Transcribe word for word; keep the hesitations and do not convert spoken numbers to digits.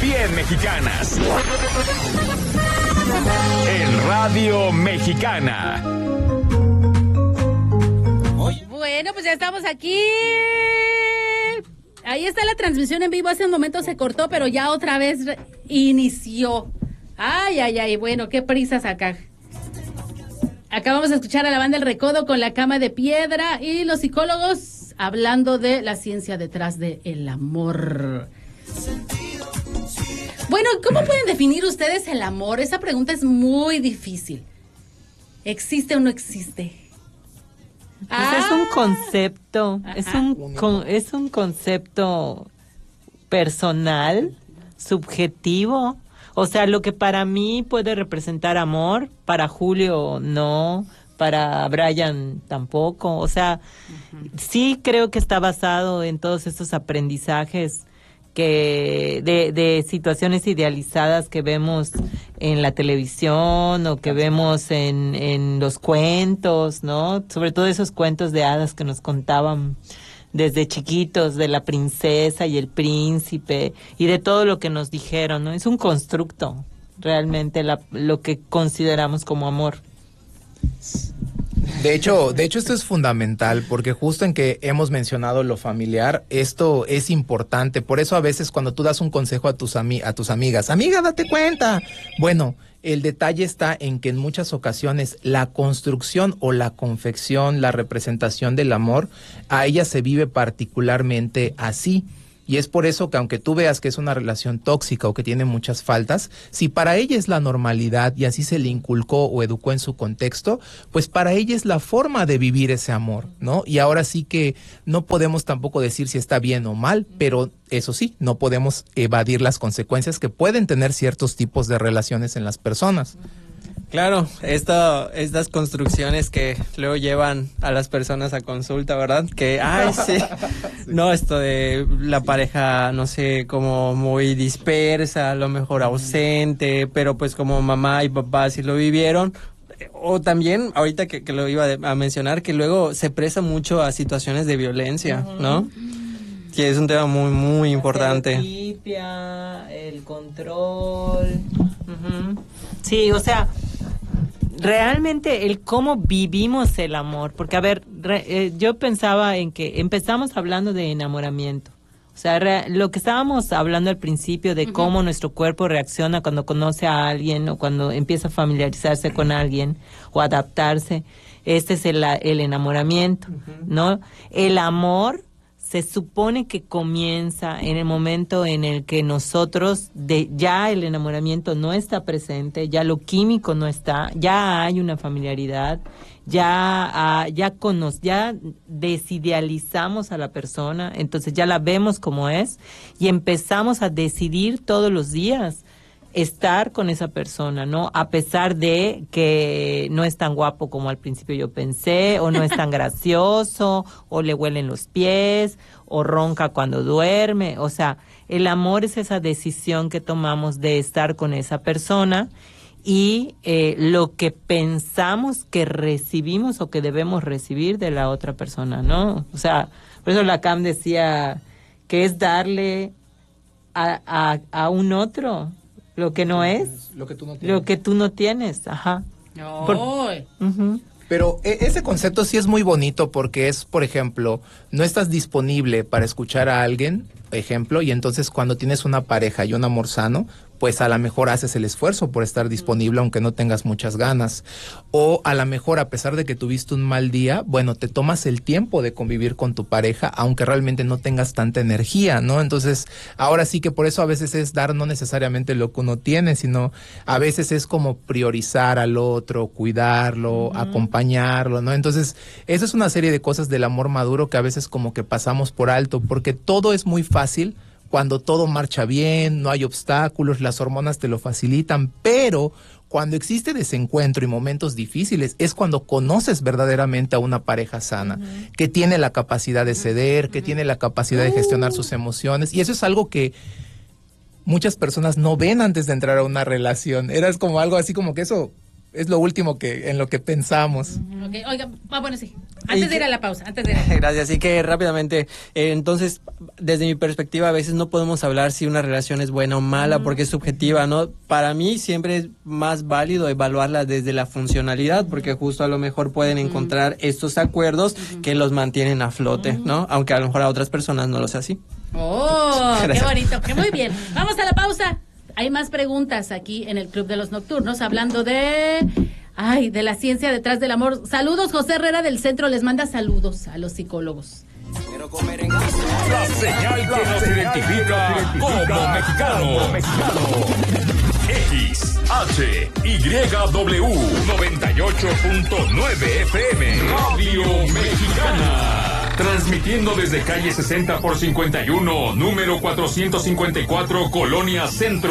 bien mexicanas. En Radio Mexicana. Bueno, pues ya estamos aquí. Ahí está la transmisión en vivo. Hace un momento se cortó, pero ya otra vez inició. Ay, ay, ay. Bueno, qué prisas acá. Acá vamos a escuchar a la banda El Recodo con La Cama de Piedra y los psicólogos hablando de la ciencia detrás del amor. Bueno, ¿cómo pueden definir ustedes el amor? Esa pregunta es muy difícil. ¿Existe o no existe? Pues ah. es un concepto, Ajá. es un con, es un concepto personal, subjetivo. O sea, lo que para mí puede representar amor, para Julio no, para Brian tampoco. O sea, uh-huh. sí creo que está basado en todos estos aprendizajes que de, de situaciones idealizadas que vemos en la televisión o que vemos en, en los cuentos, ¿no? Sobre todo esos cuentos de hadas que nos contaban desde chiquitos, de la princesa y el príncipe y de todo lo que nos dijeron, ¿no? Es un constructo, realmente, la, lo que consideramos como amor. De hecho, de hecho esto es fundamental porque justo en que hemos mencionado lo familiar, esto es importante. Por eso a veces cuando tú das un consejo a tus ami- a tus amigas, amiga, date cuenta. Bueno, el detalle está en que en muchas ocasiones la construcción o la confección, la representación del amor, a ella se vive particularmente así. Y es por eso que aunque tú veas que es una relación tóxica o que tiene muchas faltas, si para ella es la normalidad y así se le inculcó o educó en su contexto, pues para ella es la forma de vivir ese amor, ¿no? Y ahora sí que no podemos tampoco decir si está bien o mal, pero eso sí, no podemos evadir las consecuencias que pueden tener ciertos tipos de relaciones en las personas. Claro, esto, estas construcciones que luego llevan a las personas a consulta, ¿verdad? Que, ay, sí, no, esto de la pareja, no sé, como muy dispersa, a lo mejor ausente, pero pues como mamá y papá sí lo vivieron. O también, ahorita que, que lo iba a mencionar, que luego se presta mucho a situaciones de violencia, ¿no? Que es un tema muy, muy importante. La estereotipia, el control. Uh-huh. Sí, o sea, realmente el cómo vivimos el amor, porque a ver, re, eh, yo pensaba en que empezamos hablando de enamoramiento, o sea, re, lo que estábamos hablando al principio de uh-huh. cómo nuestro cuerpo reacciona cuando conoce a alguien o cuando empieza a familiarizarse con alguien o adaptarse, este es el, el enamoramiento, uh-huh. ¿no? El amor se supone que comienza en el momento en el que nosotros, de, ya el enamoramiento no está presente, ya lo químico no está, ya hay una familiaridad, ya, uh, ya, cono- ya desidealizamos a la persona, entonces ya la vemos como es y empezamos a decidir todos los días estar con esa persona, ¿no? A pesar de que no es tan guapo como al principio yo pensé, o no es tan gracioso, o le huelen los pies, o ronca cuando duerme. O sea, el amor es esa decisión que tomamos de estar con esa persona y eh, lo que pensamos que recibimos o que debemos recibir de la otra persona, ¿no? O sea, por eso Lacan decía que es darle a, a, a un otro lo que no es, lo que tú no tienes. Lo que tú no tienes, ajá. No. Por, uh-huh. Pero ese concepto sí es muy bonito porque es, por ejemplo, no estás disponible para escuchar a alguien, ejemplo, y entonces cuando tienes una pareja y un amor sano, pues a lo mejor haces el esfuerzo por estar disponible aunque no tengas muchas ganas. O a lo mejor a pesar de que tuviste un mal día, bueno, te tomas el tiempo de convivir con tu pareja aunque realmente no tengas tanta energía, ¿no? Entonces, ahora sí que por eso a veces es dar no necesariamente lo que uno tiene, sino a veces es como priorizar al otro, cuidarlo, uh-huh. acompañarlo, ¿no? Entonces, eso es una serie de cosas del amor maduro que a veces como que pasamos por alto porque todo es muy fácil cuando todo marcha bien, no hay obstáculos, las hormonas te lo facilitan, pero cuando existe desencuentro y momentos difíciles es cuando conoces verdaderamente a una pareja sana, uh-huh. que tiene la capacidad de ceder, que uh-huh. tiene la capacidad de gestionar sus emociones, y eso es algo que muchas personas no ven antes de entrar a una relación. Era como algo así como que eso es lo último que en lo que pensamos. Okay. Oiga, ah, bueno, sí. Antes de ir a la pausa, antes de ir a... Gracias, así que rápidamente, eh, entonces, desde mi perspectiva, a veces no podemos hablar si una relación es buena o mala, mm. porque es subjetiva, ¿no? Para mí siempre es más válido evaluarla desde la funcionalidad, porque justo a lo mejor pueden mm. encontrar estos acuerdos mm. que los mantienen a flote, mm. ¿no? Aunque a lo mejor a otras personas no lo sea así. ¡Oh! Gracias. ¡Qué bonito! ¡Qué muy bien! Vamos a la pausa. Hay más preguntas aquí en el Club de los Nocturnos, hablando de... Ay, de la ciencia detrás del amor. Saludos, José Herrera del Centro les manda saludos a los psicólogos. La señal que nos identifica como mexicano. X, H, Y, W, noventa y ocho punto nueve F M. Radio Mexicana. Transmitiendo desde calle sesenta por cincuenta y uno, número cuatrocientos cincuenta y cuatro, Colonia Centro.